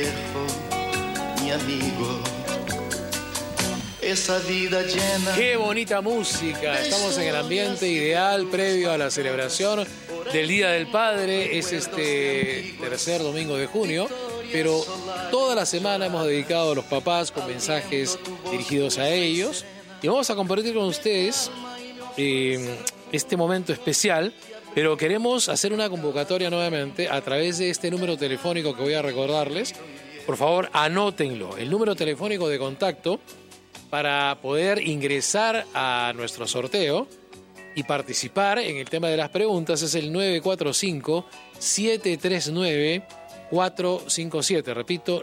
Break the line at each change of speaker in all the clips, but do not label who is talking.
viejo, mi amigo. Esa vida llena.
¡Qué bonita música! Estamos en el ambiente ideal previo a la celebración del Día del Padre. Es este tercer domingo de junio, pero toda la semana hemos dedicado a los papás con mensajes dirigidos a ellos. Y vamos a compartir con ustedes este momento especial, pero queremos hacer una convocatoria nuevamente a través de este número telefónico que voy a recordarles. Por favor, anótenlo. El número telefónico de contacto para poder ingresar a nuestro sorteo y participar en el tema de las preguntas es el 945-739-457. Repito,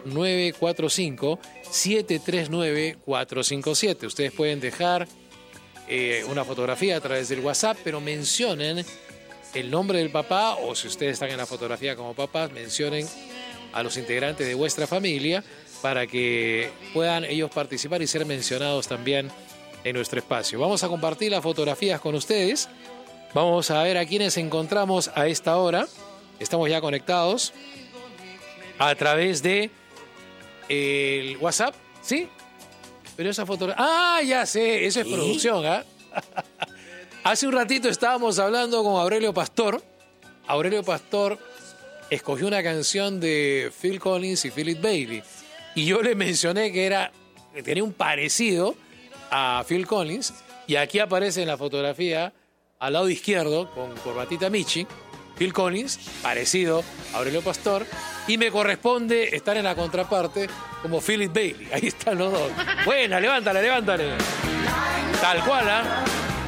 945-739-457. Ustedes pueden dejar una fotografía a través del WhatsApp, pero mencionen el nombre del papá, o si ustedes están en la fotografía como papás, mencionen a los integrantes de vuestra familia para que puedan ellos participar y ser mencionados también en nuestro espacio. Vamos a compartir las fotografías con ustedes. Vamos a ver a quiénes encontramos a esta hora. Estamos ya conectados a través de el WhatsApp, ¿sí? Pero esa fotografía... ¡Ah, ya sé! Eso es producción, ¿ah? Hace un ratito estábamos hablando con Aurelio Pastor. Aurelio Pastor escogió una canción de Phil Collins y Philip Bailey. Y yo le mencioné que tenía un parecido a Phil Collins. Y aquí aparece en la fotografía, al lado izquierdo, con corbatita Michi, Phil Collins, parecido a Aurelio Pastor. Y me corresponde estar en la contraparte como Philip Bailey. Ahí están los dos. Buena, levántale. Tal cual, ¿ah?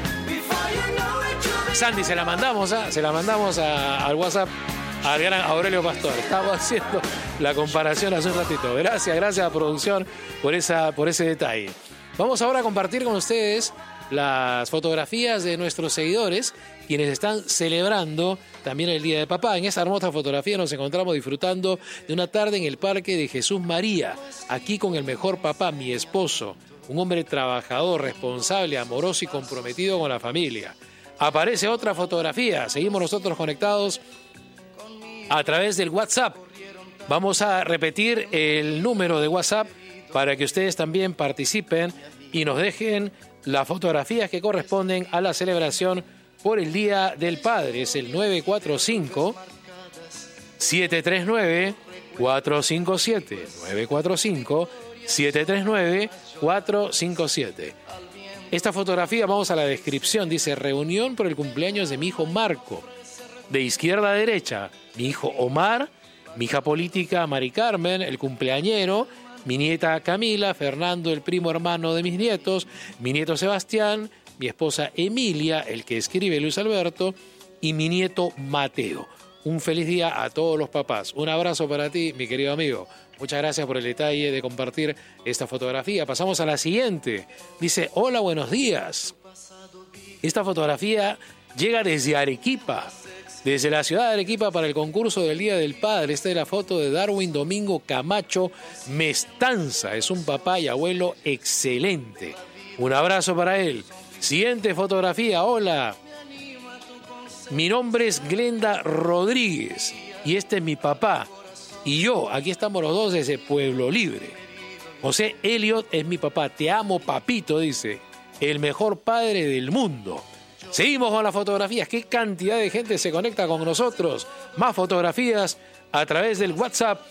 Sandy, se la mandamos al WhatsApp al gran Aurelio Pastor. Estamos haciendo la comparación hace un ratito. Gracias a producción por ese detalle. Vamos ahora a compartir con ustedes las fotografías de nuestros seguidores, quienes están celebrando también el Día de Papá. En esa hermosa fotografía nos encontramos disfrutando de una tarde en el Parque de Jesús María, aquí con el mejor papá, mi esposo, un hombre trabajador, responsable, amoroso y comprometido con la familia. Aparece otra fotografía. Seguimos nosotros conectados a través del WhatsApp. Vamos a repetir el número de WhatsApp para que ustedes también participen y nos dejen las fotografías que corresponden a la celebración por el Día del Padre. Es el 945-739-457. 945-739-457. Esta fotografía, vamos a la descripción, dice: reunión por el cumpleaños de mi hijo Marco. De izquierda a derecha, mi hijo Omar, mi hija política Mari Carmen, el cumpleañero, mi nieta Camila, Fernando, el primo hermano de mis nietos, mi nieto Sebastián, mi esposa Emilia, el que escribe Luis Alberto, y mi nieto Mateo. Un feliz día a todos los papás. Un abrazo para ti, mi querido amigo. Muchas gracias por el detalle de compartir esta fotografía. Pasamos a la siguiente. Dice: hola, buenos días. Esta fotografía llega desde Arequipa. Desde la ciudad de Arequipa para el concurso del Día del Padre. Esta es la foto de Darwin Domingo Camacho Mestanza. Es un papá y abuelo excelente. Un abrazo para él. Siguiente fotografía. Hola. Mi nombre es Glenda Rodríguez y este es mi papá. Y yo, aquí estamos los dos desde Pueblo Libre. José Elliot es mi papá. Te amo, papito, dice. El mejor padre del mundo. Seguimos con las fotografías. ¿Qué cantidad de gente se conecta con nosotros? Más fotografías a través del WhatsApp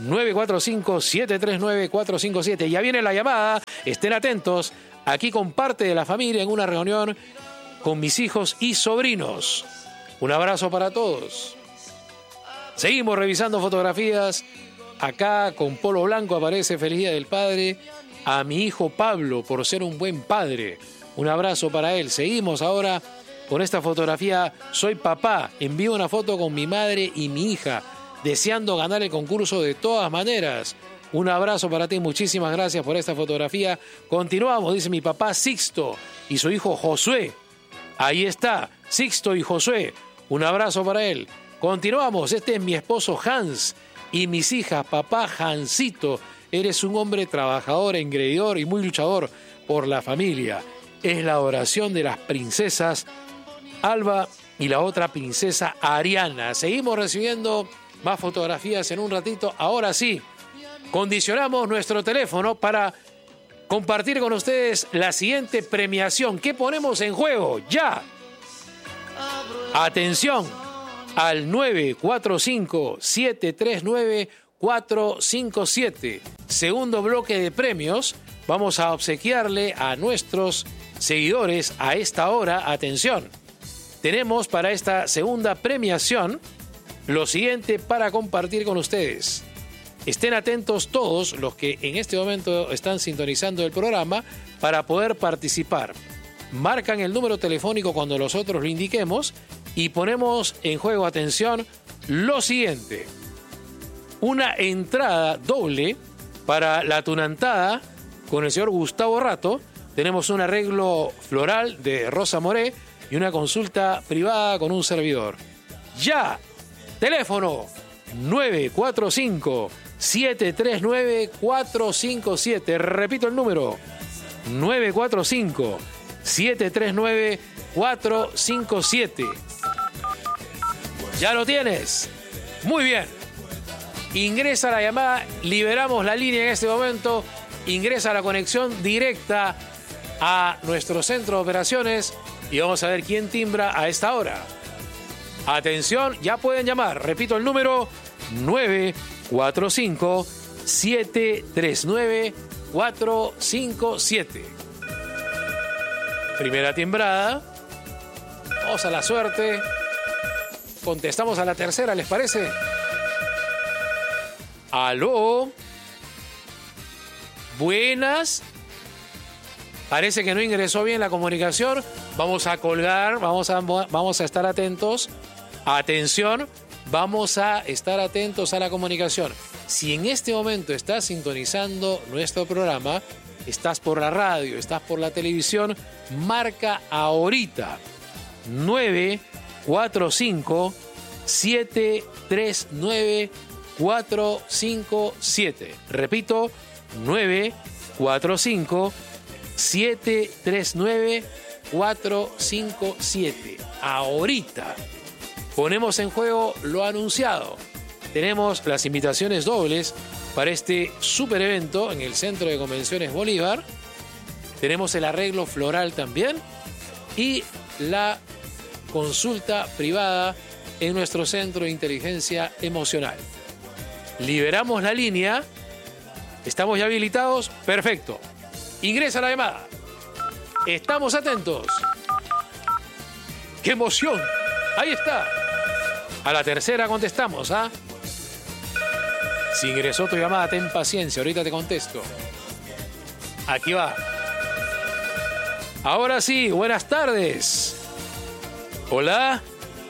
945-739-457. Ya viene la llamada. Estén atentos. Aquí con parte de la familia en una reunión con mis hijos y sobrinos. Un abrazo para todos. Seguimos revisando fotografías. Acá con polo blanco aparece Feliz Día del Padre a mi hijo Pablo por ser un buen padre. Un abrazo para él. Seguimos ahora con esta fotografía. Soy papá. Envío una foto con mi madre y mi hija, deseando ganar el concurso de todas maneras. Un abrazo para ti. Muchísimas gracias por esta fotografía. Continuamos, dice mi papá Sixto y su hijo Josué. Ahí está, Sixto y Josué. Un abrazo para él. Continuamos. Este es mi esposo Hans y mis hijas. Papá Hansito, eres un hombre trabajador, engreidor y muy luchador por la familia. Es la oración de las princesas Alba y la otra princesa Ariana. Seguimos recibiendo más fotografías en un ratito. Ahora sí, condicionamos nuestro teléfono para compartir con ustedes la siguiente premiación. ¿Qué ponemos en juego? ¡Ya! Atención al 945-739-457. Segundo bloque de premios. Vamos a obsequiarle a nuestros seguidores a esta hora. Atención. Tenemos para esta segunda premiación lo siguiente para compartir con ustedes. Estén atentos todos los que en este momento están sintonizando el programa para poder participar. Marcan el número telefónico cuando nosotros lo indiquemos y ponemos en juego, atención, lo siguiente. Una entrada doble para la tunantada con el señor Gustavo Rato. Tenemos un arreglo floral de Rosa Moré y una consulta privada con un servidor. ¡Ya! Teléfono 945-739-457. Repito el número. 945-739-457. ¿Ya lo tienes? Muy bien. Ingresa la llamada. Liberamos la línea en este momento. Ingresa la conexión directa a nuestro centro de operaciones y vamos a ver quién timbra a esta hora. Atención, ya pueden llamar. Repito el número 945-739-457. Primera timbrada. Vamos a la suerte. Contestamos a la tercera, ¿les parece? ¿Aló? Buenas. Parece que no ingresó bien la comunicación. Vamos a colgar, vamos a estar atentos. Atención, vamos a estar atentos a la comunicación. Si en este momento estás sintonizando nuestro programa, estás por la radio, estás por la televisión, marca ahorita 945-739-457. Repito, 945-739-457. Ahorita ponemos en juego lo anunciado. Tenemos las invitaciones dobles para este super evento en el Centro de Convenciones Bolívar. Tenemos el arreglo floral también y la consulta privada en nuestro Centro de Inteligencia Emocional. Liberamos la línea. ¿Estamos ya habilitados? Perfecto. Ingresa la llamada. Estamos atentos. ¡Qué emoción! Ahí está. A la tercera contestamos, ¿ah? Si ingresó tu llamada, ten paciencia. Ahorita te contesto. Aquí va. Ahora sí, buenas tardes. Hola.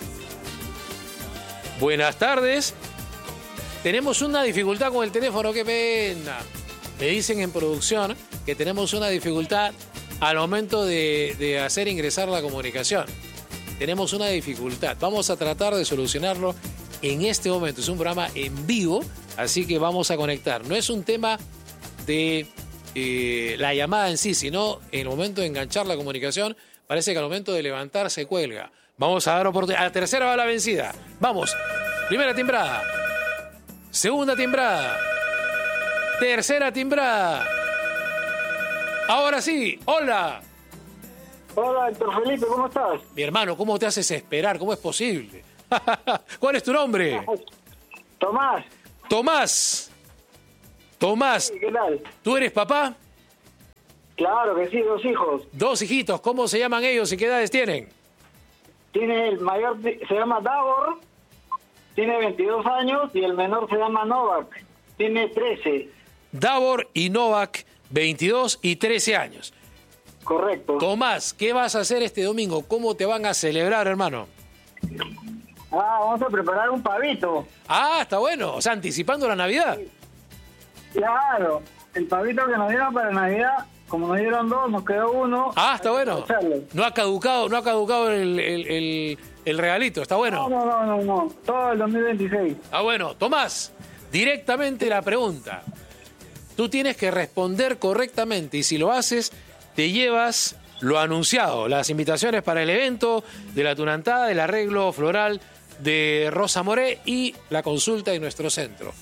Buenas tardes. Tenemos una dificultad con el teléfono, qué pena. Me dicen en producción que tenemos una dificultad al momento de hacer ingresar la comunicación. Tenemos una dificultad. Vamos a tratar de solucionarlo en este momento. Es un programa en vivo, así que vamos a conectar. No es un tema de la llamada en sí, sino en el momento de enganchar la comunicación, parece que al momento de levantar se cuelga. Vamos a dar oportunidad. A la tercera va la vencida. Vamos. Primera timbrada. Segunda timbrada. Tercera timbrada. Ahora sí. Hola.
Hola, Héctor Felipe, ¿cómo estás?
Mi hermano, ¿cómo te haces esperar? ¿Cómo es posible? ¿Cuál es tu nombre?
Tomás.
Tomás. Tomás.
Sí, ¿qué tal?
¿Tú eres papá?
Claro que sí, 2 hijos.
2 hijitos. ¿Cómo se llaman ellos y qué edades tienen?
Tiene el mayor, se llama Davor, tiene 22 años, y el menor se llama Novak, tiene 13.
Davor y Novak, 22 y 13 años.
Correcto.
Tomás, ¿qué vas a hacer este domingo? ¿Cómo te van a celebrar, hermano?
Vamos a preparar un pavito.
Está bueno. O sea, anticipando la Navidad.
Claro, el pavito que nos dieron para Navidad, como nos dieron 2, nos quedó 1.
Está bueno. No ha caducado el regalito, está bueno.
No, todo el 2026.
Bueno. Tomás, directamente la pregunta. Tú tienes que responder correctamente y si lo haces, te llevas lo anunciado, las invitaciones para el evento de la tunantada, el arreglo floral de Rosa Moré y la consulta en nuestro centro.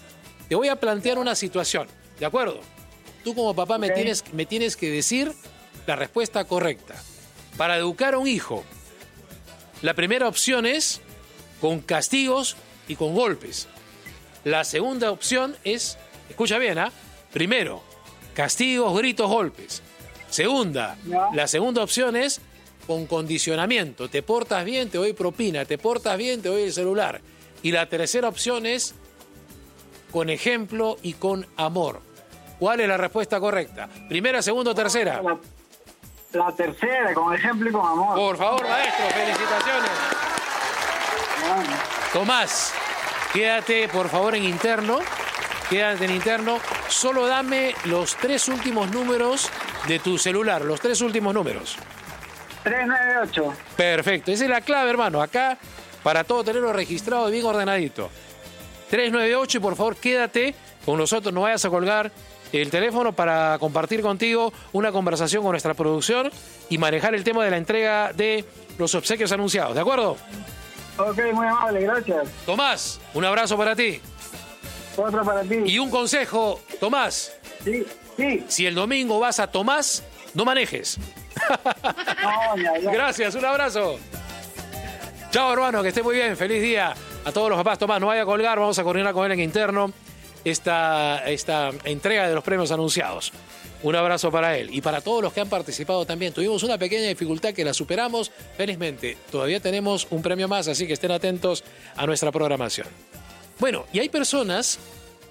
Te voy a plantear una situación, ¿de acuerdo? Tú como papá me tienes que decir la respuesta correcta. Para educar a un hijo, la primera opción es con castigos y con golpes. La segunda opción es, escucha bien, primero, castigos, gritos, golpes. La segunda opción es con condicionamiento. Te portas bien, te doy propina. Te portas bien, te doy el celular. Y la tercera opción es con ejemplo y con amor. ¿Cuál es la respuesta correcta? ¿Primera, segunda o tercera?
La tercera, con ejemplo y con amor.
Por favor, maestro, felicitaciones.
Bueno.
Tomás, quédate por favor en interno. Quédate en interno. Solo dame los 3 últimos números de tu celular. Los 3 últimos números.
398.
Perfecto. Esa es la clave, hermano. Acá, para todo tenerlo registrado y bien ordenadito. 398 y por favor quédate con nosotros. No vayas a colgar el teléfono para compartir contigo una conversación con nuestra producción y manejar el tema de la entrega de los obsequios anunciados. ¿De acuerdo?
Ok, muy amable, gracias.
Tomás, un abrazo para ti.
Otro para ti.
Y un consejo, Tomás.
Sí.
Si el domingo vas a Tomás, no manejes.
No, ya.
Gracias, un abrazo. Chao, hermano, que esté muy bien. Feliz día a todos los papás. Tomás, no vaya a colgar, vamos a coordinar con él en interno esta entrega de los premios anunciados. Un abrazo para él y para todos los que han participado también. Tuvimos una pequeña dificultad que la superamos felizmente. Todavía tenemos un premio más, así que estén atentos a nuestra programación. Bueno, y hay personas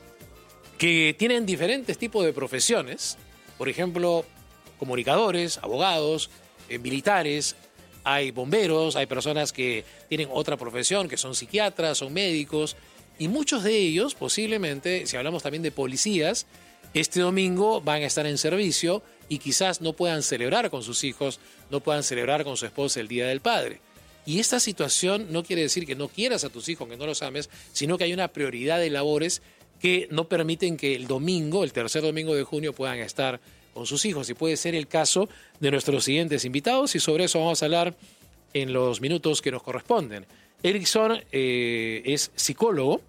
que tienen diferentes tipos de profesiones. Por ejemplo, comunicadores, abogados, militares. Hay bomberos, hay personas que tienen otra profesión, que son psiquiatras, son médicos. Y muchos de ellos, posiblemente, si hablamos también de policías, este domingo van a estar en servicio y quizás no puedan celebrar con sus hijos, no puedan celebrar con su esposa el Día del Padre. Y esta situación no quiere decir que no quieras a tus hijos, que no los ames, sino que hay una prioridad de labores que no permiten que el domingo, el tercer domingo de junio, puedan estar con sus hijos. Y puede ser el caso de nuestros siguientes invitados y sobre eso vamos a hablar en los minutos que nos corresponden. Erickson es psicólogo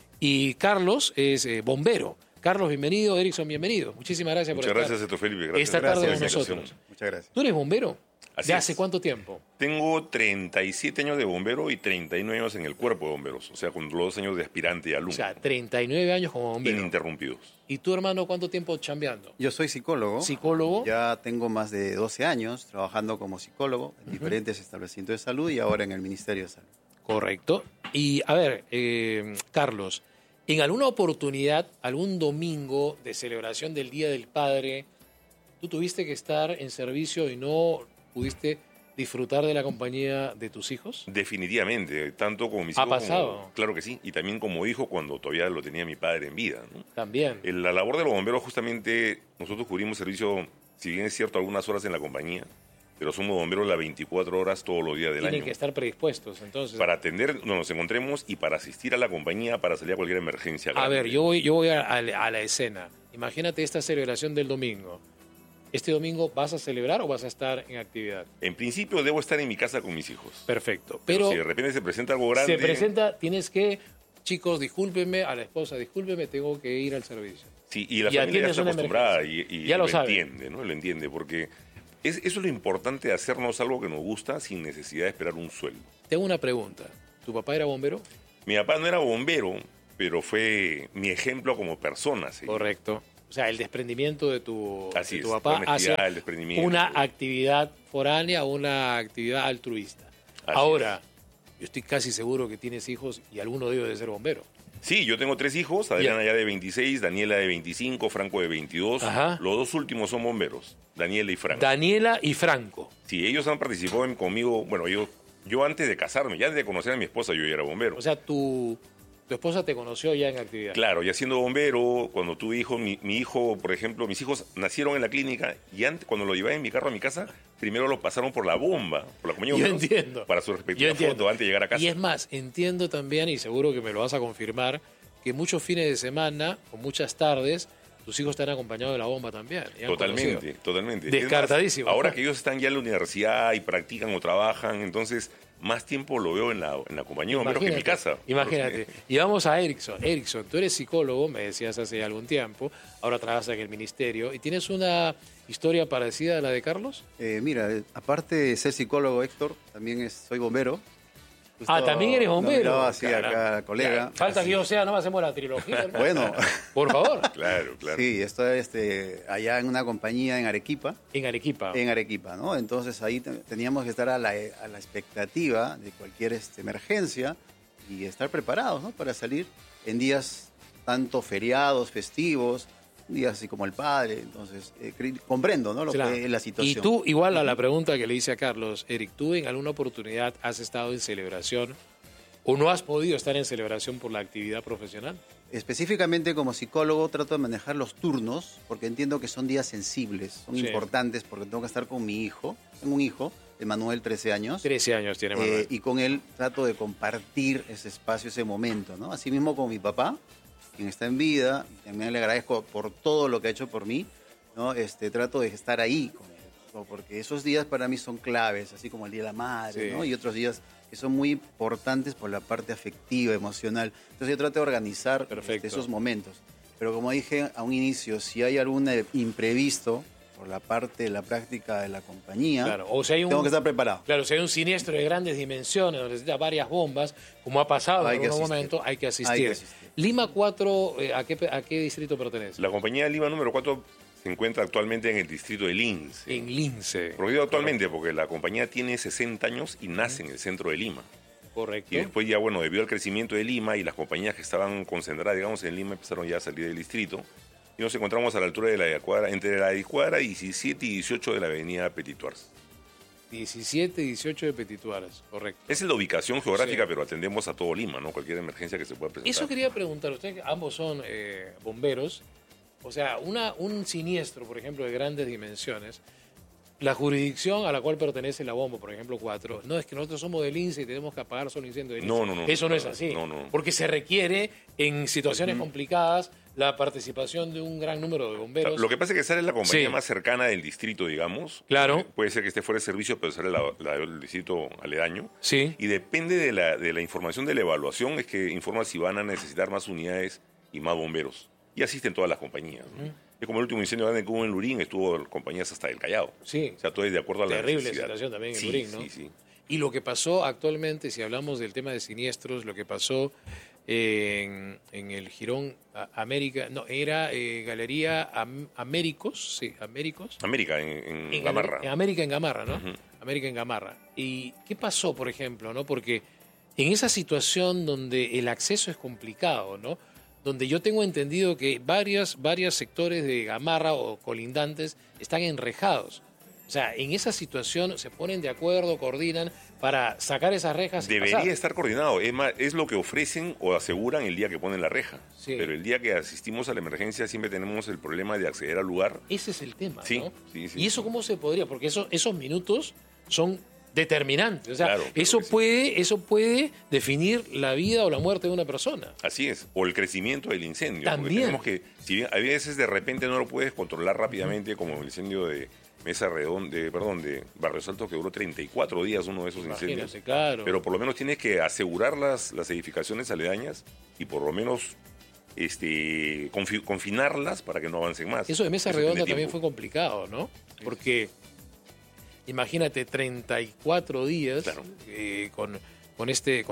y Carlos es bombero. Carlos, bienvenido. Erickson, bienvenido. Muchísimas gracias por estar.
Muchas gracias, Eto Felipe. Gracias.
Esta tarde
Gracias
con nosotros.
Muchas gracias.
¿Tú eres bombero?
Así
¿De
es.
hace cuánto tiempo?
Tengo 37 años de bombero y 39 años en el cuerpo de bomberos. O sea, con los 2 años de aspirante y alumno.
O sea, 39 años como bombero.
Ininterrumpidos.
¿Y tú, hermano, cuánto tiempo chambeando?
Yo soy psicólogo.
¿Psicólogo?
Ya tengo más de 12 años trabajando como psicólogo en diferentes establecimientos de salud y ahora en el Ministerio de Salud.
Correcto. Y, a ver, Carlos, ¿en alguna oportunidad, algún domingo de celebración del Día del Padre, tú tuviste que estar en servicio y no pudiste disfrutar de la compañía de tus hijos?
Definitivamente, tanto como mis
¿Ha
hijos.
pasado?
Claro que sí, y también como hijo cuando todavía lo tenía mi padre en vida, ¿no?
También.
La labor de los bomberos, justamente, nosotros cubrimos servicio, si bien es cierto, algunas horas en la compañía, pero somos bomberos las 24 horas todos los días del
Tienen
año.
que estar predispuestos, entonces.
Para atender donde nos encontremos y para asistir a la compañía para salir a cualquier emergencia.
A ver, yo voy a la escena. Imagínate esta celebración del domingo. ¿Este domingo vas a celebrar o vas a estar en actividad?
En principio debo estar en mi casa con mis hijos.
Perfecto.
Pero
Pero
si de repente se presenta algo grande...
se presenta, tienes que, chicos, discúlpenme, a la esposa, discúlpeme, tengo que ir al servicio.
Sí, y la
Ya
familia ya
tienes
está
una
acostumbrada
emergencia.
y
Ya lo sabe.
entiende, ¿no? Lo entiende, porque eso es lo importante de hacernos algo que nos gusta sin necesidad de esperar un sueldo.
Tengo una pregunta. ¿Tu papá era bombero?
Mi papá no era bombero, pero fue mi ejemplo como persona. ¿Sí?
Correcto. O sea, el desprendimiento de
Así
de tu
es,
papá
la honestidad,
hacia
el desprendimiento.
una actividad foránea, una actividad altruista.
Así
Ahora, yo estoy casi seguro que tienes hijos y alguno debe de ser bombero.
Sí, yo tengo 3 hijos, Adriana ya de 26, Daniela de 25, Franco de 22.
Ajá.
Los 2 últimos son bomberos, Daniela y Franco.
Daniela y Franco.
Sí, ellos han participado conmigo, bueno, yo antes de casarme, ya antes de conocer a mi esposa, yo ya era bombero.
O sea, tu esposa te conoció ya en actividad.
Claro, ya siendo bombero, cuando tuve hijo, mi hijo, por ejemplo, mis hijos nacieron en la clínica y antes, cuando lo llevaba en mi carro a mi casa, primero lo pasaron por la bomba, por la compañía de
Yo
bomberos,
entiendo.
para su
Yo
respectiva
entiendo.
foto antes de llegar a casa.
Y es más, entiendo también, y seguro que me lo vas a confirmar, que muchos fines de semana o muchas tardes tus hijos te han acompañado de la bomba también. Y han
Totalmente,
conocido.
totalmente.
Descartadísimo.
Es más, ahora que ellos están ya en la universidad y practican o trabajan, entonces más tiempo lo veo en la compañía de bomberos que en mi casa.
Imagínate. Y vamos a Erickson. Erickson, tú eres psicólogo, me decías hace algún tiempo, ahora trabajas en el ministerio, ¿y tienes una historia parecida a la de Carlos?
Mira, aparte de ser psicólogo, Héctor, también soy bombero.
También eres bombero.
Sí, acá, colega.
Falta que yo sea, no hacemos la trilogía, hermano.
Bueno.
Por favor.
Claro.
Sí, estoy allá en una compañía en Arequipa.
En Arequipa.
En Arequipa, ¿no? Entonces ahí teníamos que estar a la expectativa de cualquier emergencia y estar preparados, ¿no? Para salir en días tanto feriados, festivos, días así como el padre. Entonces, comprendo, ¿no? Lo
Claro.
que es la situación.
Y tú, igual a la pregunta que le hice a Carlos, Eric, ¿tú en alguna oportunidad has estado en celebración o no has podido estar en celebración por la actividad profesional?
Específicamente como psicólogo trato de manejar los turnos porque entiendo que son días sensibles, son
Sí.
importantes porque tengo que estar con mi hijo. Tengo un hijo, Emanuel, 13 años.
13 años tiene Manuel.
Y con él trato de compartir ese espacio, ese momento, ¿no? Asimismo con mi papá, quien está en vida, también le agradezco por todo lo que ha hecho por mí, ¿no? Trato de estar ahí con él, ¿no? Porque esos días para mí son claves, así como el Día de la Madre,
Sí.
¿no? Y otros días que son muy importantes por la parte afectiva, emocional. Entonces yo trato de organizar
Perfecto.
esos momentos. Pero como dije a un inicio, si hay algún imprevisto por la parte de la práctica de la compañía,
Claro, o sea, hay un,
tengo que estar preparado.
Claro, si hay un siniestro de grandes dimensiones donde necesita varias bombas, como ha pasado
Hay
en
que
algún
asistir.
momento, hay que asistir.
Hay que asistir.
Lima 4, ¿a qué distrito pertenece?
La compañía Lima número 4 se encuentra actualmente en el distrito de Lince.
En Lince.
Prohibido actualmente porque la compañía tiene 60 años y nace en el centro de Lima.
Correcto.
Y después ya, bueno, debido al crecimiento de Lima y las compañías que estaban concentradas, digamos, en Lima empezaron ya a salir del distrito. Y nos encontramos a la altura de la cuadra, entre la cuadra 17 y 18 de la avenida Petituars.
17 y 18 de Petituares, correcto.
Esa es la ubicación geográfica,
Sí.
pero atendemos a todo Lima, ¿no? Cualquier emergencia que se pueda presentar.
Eso quería preguntar, ustedes ambos son bomberos, o sea, un siniestro, por ejemplo, de grandes dimensiones, la jurisdicción a la cual pertenece la bomba, por ejemplo, 4, no es que nosotros somos del INSE y tenemos que apagar solo incendio del INSE.
No.
Eso no es así.
No.
Porque se requiere, en situaciones complicadas, la participación de un gran número de bomberos.
Lo que pasa es que sale la compañía
Sí.
más cercana del distrito, digamos.
Claro.
Puede ser que esté fuera de servicio, pero sale el distrito aledaño.
Sí.
Y depende de la información de la evaluación, es que informa si van a necesitar más unidades y más bomberos. Y asisten todas las compañías, ¿no? Es como el último incendio grande que hubo en Lurín, estuvo compañías hasta el Callao.
Sí.
O sea, todo es de acuerdo a la
Terrible
necesidad.
situación también en
Sí,
Lurín, ¿no?
Sí.
Y lo que pasó actualmente, si hablamos del tema de siniestros, lo que pasó en el Jirón América, no, era Galería Américos, sí, Américos.
América, en
En
Gamarra.
En América en Gamarra, ¿no?
Ujú.
América en Gamarra. ¿Y qué pasó, por ejemplo, no? Porque en esa situación donde el acceso es complicado, ¿no? Donde yo tengo entendido que varios sectores de Gamarra o colindantes están enrejados. O sea, en esa situación se ponen de acuerdo, coordinan para sacar esas rejas. y
Debería
pasar.
estar coordinado. Es más, es lo que ofrecen o aseguran el día que ponen la reja.
Sí.
Pero el día que asistimos a la emergencia siempre tenemos el problema de acceder al lugar.
Ese es el tema,
Sí,
¿no?
sí.
¿Y eso cómo se podría? Porque esos minutos son determinantes. O sea,
Claro,
eso,
claro que sí.
eso puede definir la vida o la muerte de una persona.
Así es. O el crecimiento del incendio. Porque
También.
tenemos que, si bien a veces de repente no lo puedes controlar rápidamente, como el incendio de Mesa Redonda, de Barrios Altos, que duró 34 días uno de esos incendios.
Imagínate, claro.
Pero por lo menos tienes que asegurar las edificaciones aledañas y por lo menos confinarlas para que no avancen más.
Eso de Mesa
tiene
Redonda también
tiempo.
fue complicado, ¿no? Porque imagínate 34 días
Claro.
con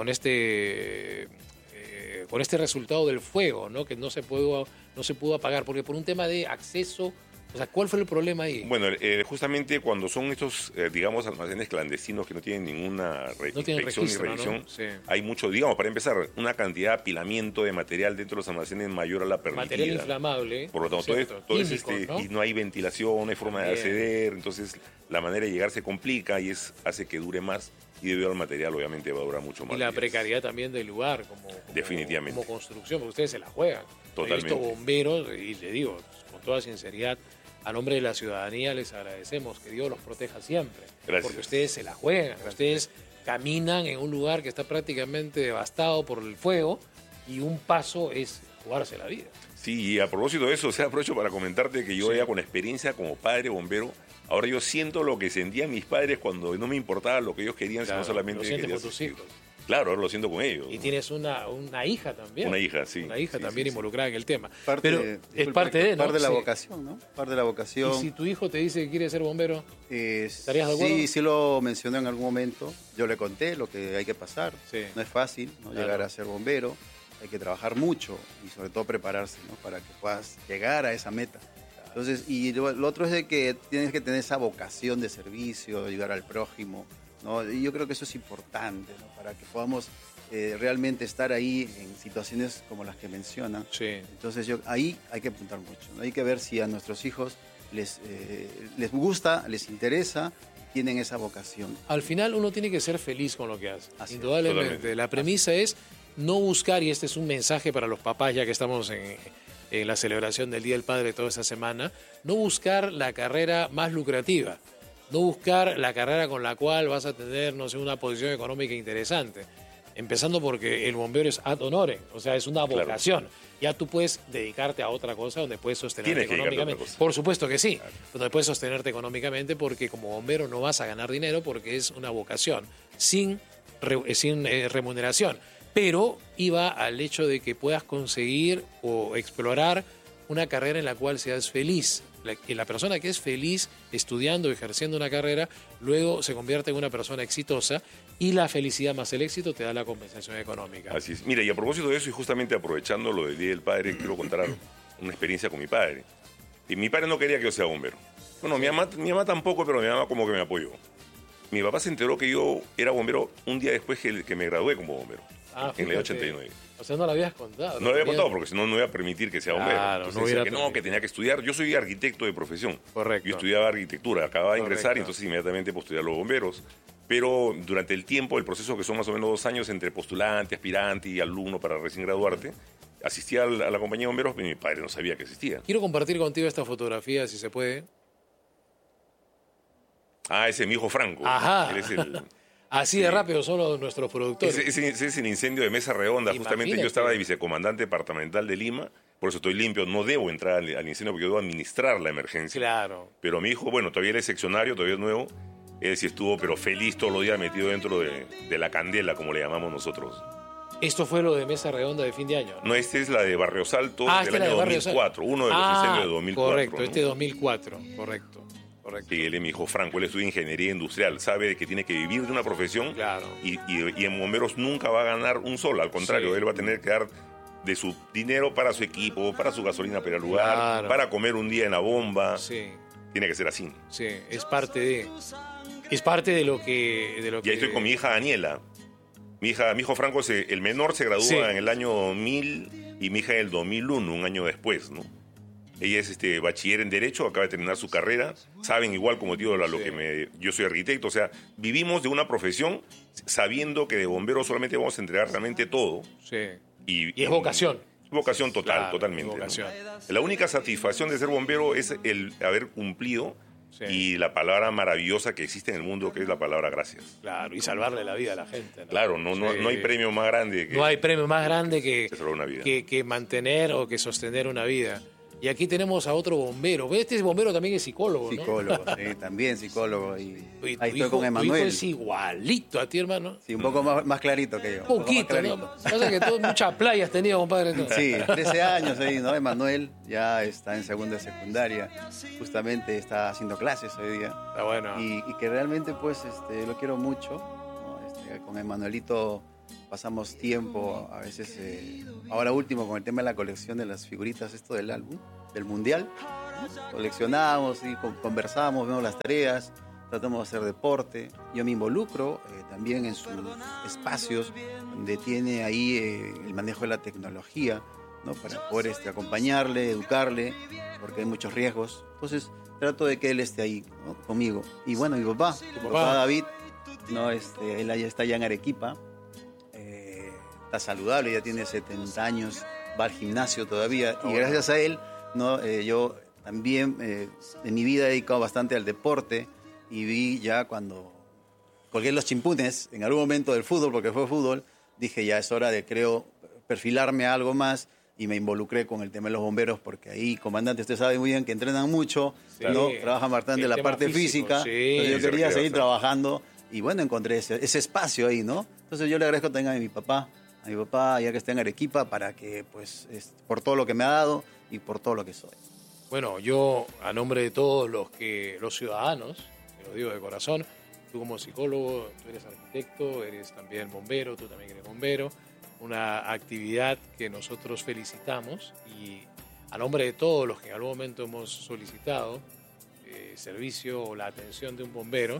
este resultado del fuego, ¿no? Que no se pudo apagar porque por un tema de acceso. O sea, ¿cuál fue el problema ahí?
Bueno, justamente cuando son estos, digamos, almacenes clandestinos que no tienen ninguna
No tienen
inspección
registro,
ni revisión,
¿no? Sí.
hay mucho, digamos, para empezar, una cantidad de apilamiento de material dentro de los almacenes mayor a la permitida.
Material inflamable.
Por lo tanto,
¿cierto?
todo es
Químicos, ¿no?
y no hay ventilación, no hay forma de
Bien.
acceder, entonces la manera de llegar se complica y hace que dure más y debido al material obviamente va a durar mucho más.
Y la
días.
precariedad también del lugar
Definitivamente.
como construcción, porque ustedes se la juegan.
Totalmente.
He visto bomberos, y le digo con toda sinceridad, a nombre de la ciudadanía les agradecemos, que Dios los proteja siempre.
Gracias.
Porque ustedes se la juegan, ustedes caminan en un lugar que está prácticamente devastado por el fuego y un paso es jugarse la vida.
Sí, y a propósito de eso, aprovecho para comentarte que yo ya con experiencia como padre bombero, ahora yo siento lo que sentían mis padres cuando no me importaba lo que ellos querían,
Claro,
sino solamente
lo sientes
quería
por tus
asistir.
hijos.
Claro, ahora lo siento con ellos.
Y
¿no?
tienes una hija también.
Una hija, sí.
Una hija
Sí,
también
sí, sí.
involucrada en el tema.
Parte,
Pero es
disculpa,
parte de, ¿no?
parte de la
Sí.
vocación, ¿no? Parte de la vocación.
Y si tu hijo te dice que quiere ser bombero, ¿estarías de acuerdo?
Sí, sí lo mencionó en algún momento. Yo le conté lo que hay que pasar.
Sí.
No es fácil, ¿no?
Claro.
Llegar a ser bombero. Hay que trabajar mucho y sobre todo prepararse, ¿no? Para que puedas llegar a esa meta. Entonces, y lo otro es de que tienes que tener esa vocación de servicio, de ayudar al prójimo, ¿no? Y yo creo que eso es importante, ¿no? Para que podamos realmente estar ahí en situaciones como las que menciona.
Sí.
Entonces ahí hay que apuntar mucho, ¿no? Hay que ver si a nuestros hijos les gusta, les interesa, tienen esa vocación.
Al final uno tiene que ser feliz con lo que hace.
Así es.
Indudablemente.
Totalmente.
La premisa es no buscar, y este es un mensaje para los papás, ya que estamos en la celebración del Día del Padre toda esta semana, no buscar la carrera más lucrativa, no buscar la carrera con la cual vas a tener, no sé, una posición económica interesante. Empezando porque el bombero es ad honorem, o sea, es una
Claro.
vocación. Ya tú puedes dedicarte a otra cosa donde puedes sostenerte
Tienes que dedicarte a otra
económicamente.
cosa.
Por supuesto que sí, donde puedes sostenerte económicamente porque como bombero no vas a ganar dinero porque es una vocación sin remuneración. Pero iba al hecho de que puedas conseguir o explorar una carrera en la cual seas feliz. Que la persona que es feliz estudiando, ejerciendo una carrera, luego se convierte en una persona exitosa y la felicidad más el éxito te da la compensación económica.
Así es. Mira, y a propósito de eso, y justamente aprovechando lo del Día del Padre, quiero contar una experiencia con mi padre. Y mi padre no quería que yo sea bombero. Bueno, mi mamá tampoco, pero mi mamá como que me apoyó. Mi papá se enteró que yo era bombero un día después que me gradué como bombero, en el
Fíjate.
89.
O sea, no lo habías contado.
No lo había contado porque si no, no iba a permitir que sea bombero.
Claro,
Entonces
no
decía
hubiera
que no,
permitido.
que tenía que estudiar. Yo soy arquitecto de profesión.
Correcto.
Yo estudiaba arquitectura, acababa de ingresar
Correcto.
y entonces inmediatamente postulé a los bomberos. Pero durante el tiempo, el proceso que son más o menos 2 años entre postulante, aspirante y alumno para recién graduarte, asistía a la compañía de bomberos y mi padre no sabía que existía.
Quiero compartir contigo esta fotografía, si se puede.
Ah, ese es mi hijo Franco.
Ajá.
Él es el...
Así de rápido son nuestros productores.
Ese es el incendio de Mesa Redonda. Justamente
Imagínate.
yo estaba de vicecomandante departamental de Lima, por eso estoy limpio. No debo entrar al incendio porque yo debo administrar la emergencia.
Claro.
Pero mi hijo, bueno, todavía él es seccionario, todavía es nuevo. Él sí estuvo, pero feliz todos los días metido dentro de la candela, como le llamamos nosotros.
Esto fue lo de Mesa Redonda de fin de año, ¿no?
No, esta es la de Barrio Salto
esta
del
es la
año
de Barrio
2004,
Salto.
uno de los incendios de 2004.
Correcto,
¿no?
este 2004, correcto.
Sí, él es mi hijo Franco, él estudia ingeniería industrial, sabe que tiene que vivir de una profesión
Claro.
y en bomberos nunca va a ganar un sol, al contrario,
Sí.
él va a tener que dar de su dinero para su equipo, para su gasolina para ir al lugar,
Claro.
para comer un día en la bomba,
Sí,
tiene que ser así.
sí, es parte de lo que...
Y ahí estoy con mi hija Daniela. Mi hijo Franco, el menor se gradúa
Sí.
en el año 2000 y mi hija en el 2001, un año después, ¿no? Ella es bachiller en Derecho, acaba de terminar su carrera. Saben igual como digo lo
Sí.
que yo soy arquitecto. O sea, vivimos de una profesión sabiendo que de bombero solamente vamos a entregar realmente todo.
Sí.
Y
es vocación.
Vocación total,
Claro,
totalmente.
es vocación.
¿no? La única satisfacción de ser bombero es el haber cumplido
Sí.
y la palabra maravillosa que existe en el mundo, que es la palabra gracias.
Claro, y salvarle la vida a la gente, ¿no?
Claro, no
Sí.
hay premio más grande que
No hay premio más grande que
salvar una vida.
que mantener o que sostener una vida. Y aquí tenemos a otro bombero. Este bombero también es psicólogo, ¿no?
Psicólogo, sí, también psicólogo. Y
Oye,
ahí
tu
estoy
hijo-
con
Tu
Emanuel.
hijo es igualito a ti, hermano.
Sí, un poco más clarito que yo.
Un poquito, ¿no? Pasa que tú muchas playas tenías, compadre. ¿no?
Sí, 13 años ahí, ¿no? Emanuel ya está en segunda de secundaria. Justamente está haciendo clases hoy día.
Está bueno.
Y que realmente, pues, lo quiero mucho, ¿no? Con Emanuelito pasamos tiempo, a veces, ahora último con el tema de la colección de las figuritas, esto del álbum, del Mundial. ¿no? Coleccionamos y conversamos, vemos las tareas, tratamos de hacer deporte. Yo me involucro también en sus espacios donde tiene ahí el manejo de la tecnología, ¿no? Para poder acompañarle, educarle, porque hay muchos riesgos. Entonces trato de que él esté ahí, ¿no? Conmigo. Y bueno, mi papá, David, ¿no? Él allá está allá en Arequipa, está saludable, ya tiene 70 años, va al gimnasio todavía, y gracias a él, ¿no? Yo también en mi vida he dedicado bastante al deporte, y vi ya cuando colgué los chimpunes en algún momento del fútbol, porque fue fútbol, dije ya es hora de, creo, perfilarme a algo más, y me involucré con el tema de los bomberos, porque ahí, comandante, usted sabe muy bien que entrenan mucho,
Sí.
¿no? Trabajan bastante
El
la
tema
parte
físico,
física.
sí.
Entonces yo
Se
quería
requiere
seguir
bastante.
trabajando y bueno, encontré ese espacio ahí, ¿no? Entonces yo le agradezco también a mi papá, ya que está en Arequipa, para que, pues, por todo lo que me ha dado y por todo lo que soy.
Bueno, yo, a nombre de todos los ciudadanos, te lo digo de corazón, tú como psicólogo, tú eres arquitecto, eres también bombero, tú también eres bombero, una actividad que nosotros felicitamos y a nombre de todos los que en algún momento hemos solicitado servicio o la atención de un bombero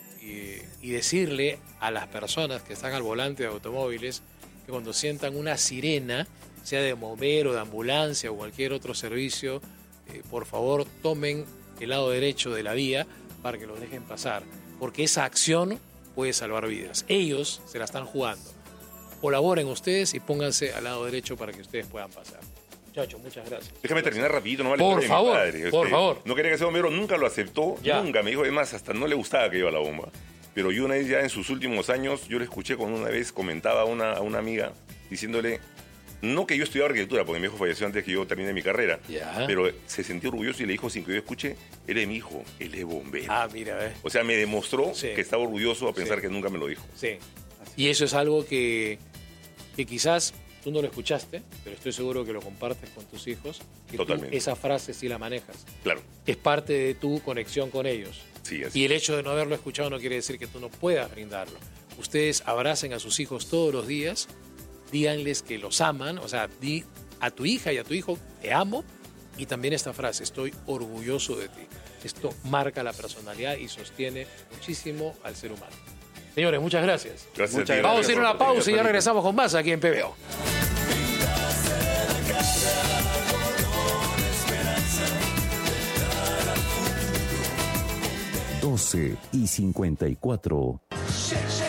y decirle a las personas que están al volante de automóviles que cuando sientan una sirena, sea de bombero, de ambulancia o cualquier otro servicio, por favor tomen el lado derecho de la vía para que los dejen pasar, porque esa acción puede salvar vidas. Ellos se la están jugando. Colaboren ustedes y pónganse al lado derecho para que ustedes puedan pasar. Muchachos, muchas gracias.
Déjame terminar rapidito, no vale
Por
la
favor,
historia de mi padre.
por favor.
No quería que sea bombero, nunca lo aceptó,
Ya.
nunca. Me dijo, además, hasta no le gustaba que iba a la bomba. Pero yo una vez ya en sus últimos años, yo le escuché cuando una vez comentaba a una amiga diciéndole, no que yo estudiaba arquitectura, porque mi hijo falleció antes que yo terminé mi carrera,
Ya.
pero se sintió orgulloso y le dijo sin que yo escuche, él es mi hijo, él es bombero.
Ah, mira,
O sea, me demostró
Sí.
que estaba orgulloso a pensar
Sí.
que nunca me lo dijo.
sí. Y eso es algo que quizás tú no lo escuchaste, pero estoy seguro que lo compartes con tus hijos. Que tú
Totalmente.
esa frase sí la manejas.
Claro,
Es parte de tu conexión con ellos.
sí, así.
Y el hecho de no haberlo escuchado no quiere decir que tú no puedas brindarlo. Ustedes abracen a sus hijos todos los días, díganles que los aman, o sea, di a tu hija y a tu hijo, te amo, y también esta frase, estoy orgulloso de ti. Esto marca la personalidad y sostiene muchísimo al ser humano. Señores, muchas gracias.
Gracias
Muchas
a ti.
Vamos a ir a una
por la
pausa y ya regresamos con más aquí en PBO.
12:54.